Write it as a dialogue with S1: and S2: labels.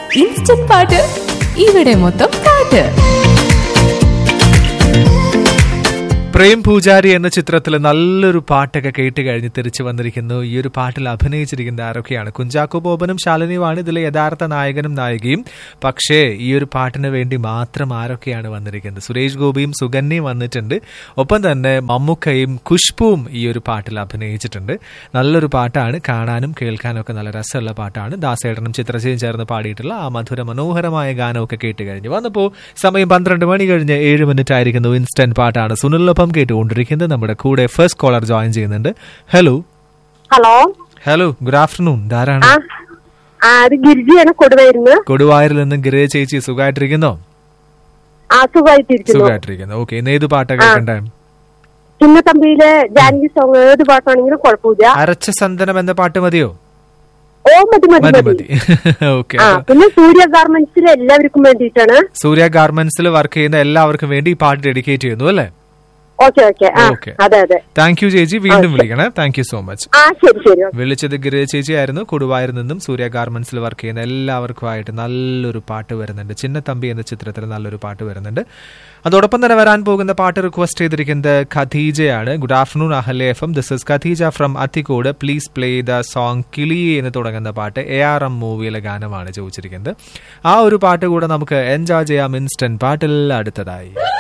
S1: Instant പാട്ട് ഇവിടെ മൊത്തം പാട്ട്.
S2: പ്രേം പൂജാരി എന്ന ചിത്രത്തിൽ നല്ലൊരു പാട്ടൊക്കെ കേട്ട് കഴിഞ്ഞ് തിരിച്ചു വന്നിരിക്കുന്നു. ഈ ഒരു പാട്ടിൽ അഭിനയിച്ചിരിക്കുന്ന ആരൊക്കെയാണ്? കുഞ്ചാക്കോ ബോബനും ശാലിനിയുമാണ് ഇതിലെ യഥാർത്ഥ നായകനും നായികയും. പക്ഷേ ഈ ഒരു പാട്ടിന് വേണ്ടി മാത്രം ആരൊക്കെയാണ് വന്നിരിക്കുന്നത്? സുരേഷ് ഗോപിയും സുകന്യയും വന്നിട്ടുണ്ട്. ഒപ്പം തന്നെ മമ്മൂക്കയും ഖുഷ്ബുവും ഈ ഒരു പാട്ടിൽ അഭിനയിച്ചിട്ടുണ്ട്. നല്ലൊരു പാട്ടാണ്, കാണാനും കേൾക്കാനും ഒക്കെ നല്ല രസമുള്ള പാട്ടാണ്. ദാസേട്ടനും ചിത്രചേയും ചേർന്ന് പാടിയിട്ടുള്ള ആ മധുര മനോഹരമായ ഗാനമൊക്കെ കേട്ട് കഴിഞ്ഞു വന്നപ്പോൾ സമയം 12 മണി കഴിഞ്ഞ് 7 മിനിറ്റ് ആയിരിക്കുന്നു. ഇൻസ്റ്റന്റ് പാട്ടാണ് സുനിലൊപ്പം കേട്ടുകൊണ്ടിരിക്കുന്നത്. നമ്മുടെ കൂടെ ഫസ്റ്റ് കോളർ ജോയിൻ ചെയ്യുന്നുണ്ട്. Hello
S3: hello
S2: good afternoon. ധാരാണ്
S3: ഗിരിജിയാണ്
S2: കൊടുവായൂരിൽ നിന്ന്. ഗിരിജ ചേച്ചി സുഖമായിട്ടിരിക്കുന്നോ? സുഖമായിട്ടിരിക്കുന്നു. ഓക്കെ, ഇന്ന് ഏത് പാട്ടാ കേൾക്കണ്ടേ?
S3: ചിന്നത്തമ്പിയിലെ ജാനകി സോങ് ഏത് പാട്ടാണെങ്കിലും കുഴപ്പമില്ല.
S2: അരച്ച സന്തനം എന്ന പാട്ട് മതിയോ?
S3: ഓ മതി.
S2: ഓക്കെ,
S3: പിന്നെ സൂര്യ ഗാർമെന്റ്സിൽ എല്ലാവർക്കും വേണ്ടിയിട്ടാണ്.
S2: സൂര്യ ഗാർമെന്റ്സിൽ വർക്ക് ചെയ്യുന്ന എല്ലാവർക്കും വേണ്ടി ഈ പാട്ട് ഡെഡിക്കേറ്റ് ചെയ്യുന്നു അല്ലേ?
S3: ഓക്കെ. അതെ.
S2: താങ്ക് യു ചേച്ചി, വീണ്ടും വിളിക്കണേ. Thank you so much.
S3: ശരി.
S2: വിളിച്ചത് ഗിരിജ ചേച്ചി ആയിരുന്നു. കൊടുവായൂരിൽ നിന്നും. സൂര്യ ഗാർമെന്റ്സിൽ വർക്ക് ചെയ്യുന്ന എല്ലാവർക്കുമായിട്ട് നല്ലൊരു പാട്ട് വരുന്നുണ്ട്. ചിന്നത്തമ്പി എന്ന ചിത്രത്തിൽ നല്ലൊരു പാട്ട് വരുന്നുണ്ട്. അതോടൊപ്പം തന്നെ വരാൻ പോകുന്ന പാട്ട് റിക്വസ്റ്റ് ചെയ്തിരിക്കുന്നത് ഖദീജയാണ്. Good afternoon Ahalya FM. This is Khadija from Athikode. Please play the song കിളി എന്ന് തുടങ്ങുന്ന പാട്ട്. ARM മൂവിയിലെ ഗാനമാണ് ചോദിച്ചിരിക്കുന്നത്. ആ ഒരു പാട്ട് കൂടെ നമുക്ക് എൻജോയ് ചെയ്യാം ഇൻസ്റ്റന്റ് പാട്ടിൽ അടുത്തതായി.